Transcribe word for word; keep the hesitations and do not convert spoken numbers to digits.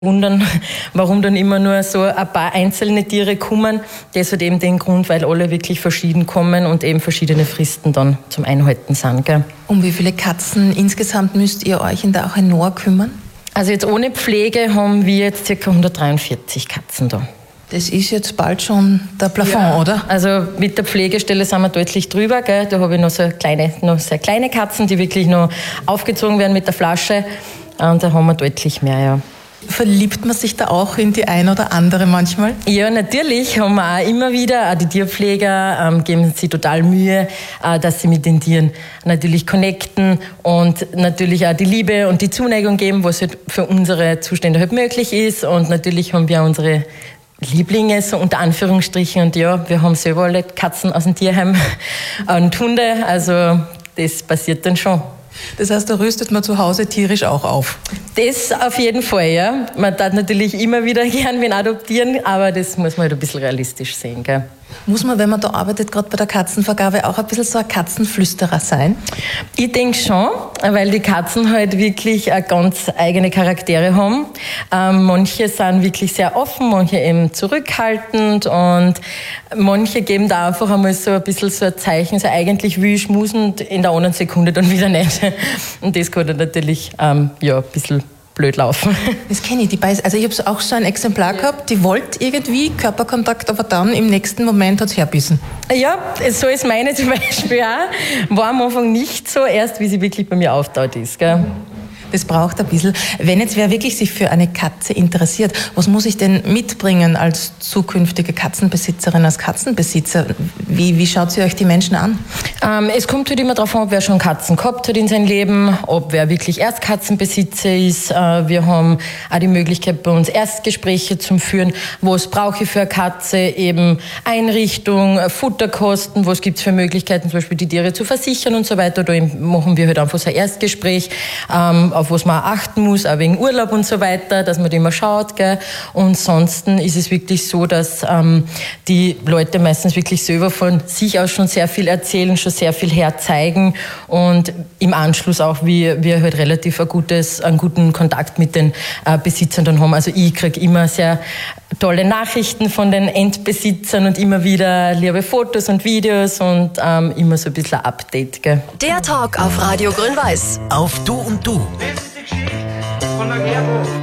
wundern, warum dann immer nur so ein paar einzelne Tiere kommen. Das hat eben den Grund, weil alle wirklich verschieden kommen und eben verschiedene Fristen dann zum Einhalten sind. Gell? Um wie viele Katzen insgesamt müsst ihr euch in der Auchenor kümmern? Also jetzt ohne Pflege haben wir jetzt ca. hundertdreiundvierzig Katzen da. Das ist jetzt bald schon der Plafond, ja. oder? Also mit der Pflegestelle sind wir deutlich drüber. Gell? Da habe ich noch so kleine, noch sehr kleine Katzen, die wirklich noch aufgezogen werden mit der Flasche. Und da haben wir deutlich mehr, ja. Verliebt man sich da auch in die eine oder andere manchmal? Ja, natürlich haben wir auch immer wieder, auch die Tierpfleger ähm, geben sich total Mühe, äh, dass sie mit den Tieren natürlich connecten und natürlich auch die Liebe und die Zuneigung geben, was halt für unsere Zustände halt möglich ist. Und natürlich haben wir auch unsere Lieblinge, so unter Anführungsstrichen. Und ja, wir haben selber alle Katzen aus dem Tierheim und Hunde, also das passiert dann schon. Das heißt, da rüstet man zu Hause tierisch auch auf? Das auf jeden Fall, ja. Man darf natürlich immer wieder gern wen adoptieren, aber das muss man halt ein bisschen realistisch sehen, gell. Muss man, wenn man da arbeitet, gerade bei der Katzenvergabe, auch ein bisschen so ein Katzenflüsterer sein? Ich denke schon, weil die Katzen halt wirklich eine ganz eigene Charaktere haben. Ähm, manche sind wirklich sehr offen, manche eben zurückhaltend und manche geben da einfach einmal so ein bisschen so ein Zeichen, so eigentlich will ich schmusen und in der anderen Sekunde dann wieder nicht. Und das kann dann natürlich ähm, ja, ein bisschen blöd laufen. Das kenne ich, die beißen. Also ich habe auch so ein Exemplar ja. gehabt, die wollte irgendwie Körperkontakt, aber dann im nächsten Moment hat es herbissen. Ja, so ist meine zum Beispiel auch. War am Anfang nicht so, erst wie sie wirklich bei mir auftaut ist. Gell? Das braucht ein bisschen. Wenn jetzt wer wirklich sich für eine Katze interessiert, was muss ich denn mitbringen als zukünftige Katzenbesitzerin, als Katzenbesitzer? Wie, wie schaut sie euch die Menschen an? Ähm, es kommt halt immer darauf an, ob wer schon Katzen gehabt hat in seinem Leben, ob wer wirklich erst Katzenbesitzer ist. Äh, wir haben auch die Möglichkeit, bei uns Erstgespräche zu führen. Was brauche ich für eine Katze? Eben Einrichtung, Futterkosten, was gibt es für Möglichkeiten, zum Beispiel die Tiere zu versichern und so weiter. Da machen wir halt einfach so ein Erstgespräch. Ähm, auf was man achten muss, auch wegen Urlaub und so weiter, dass man da immer schaut. Gell. Und sonst ist es wirklich so, dass ähm, die Leute meistens wirklich selber von sich aus schon sehr viel erzählen, schon sehr viel herzeigen und im Anschluss auch wir, wir halt relativ ein gutes, einen guten Kontakt mit den äh, Besitzern dann haben. Also ich kriege immer sehr tolle Nachrichten von den Endbesitzern und immer wieder liebe Fotos und Videos und ähm, immer so ein bisschen ein Update. Gell. Der Talk auf Radio Grün-Weiß. Auf Du und Du. Das ist die Geschichte von der Gerburg.